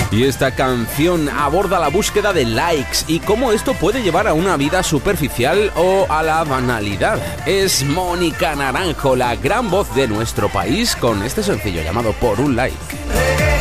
Y esta canción aborda la búsqueda de likes y cómo esto puede llevar a una vida superficial o a la banalidad. Es Mónica Naranjo, la gran voz de nuestro país, con este sencillo llamado Por un like.